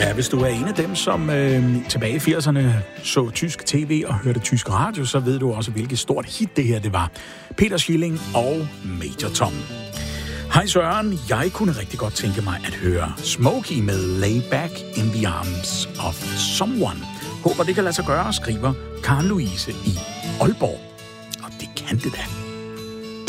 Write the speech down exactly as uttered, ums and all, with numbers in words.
Ja, hvis du er en af dem, som øh, tilbage i firserne så tysk tv og hørte tysk radio, så ved du også, hvilket stort hit det her det var. Peter Schilling og Major Tom. Hej Søren, jeg kunne rigtig godt tænke mig at høre Smokey med Lay Back in the Arms of Someone. Håber det kan lade sig gøre, skriver Karen Louise i Aalborg. Og det kan det da.